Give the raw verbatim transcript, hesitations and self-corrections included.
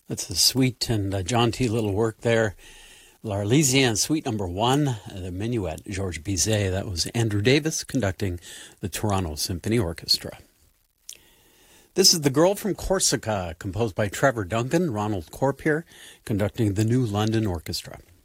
That's a sweet and uh, jaunty little work there. L'Arlésienne Suite Number One, the Minuet, Georges Bizet. That was Andrew Davis conducting the Toronto Symphony Orchestra. This is The Girl from Corsica, composed by Trevor Duncan, Ronald Corp here, conducting the New London Orchestra.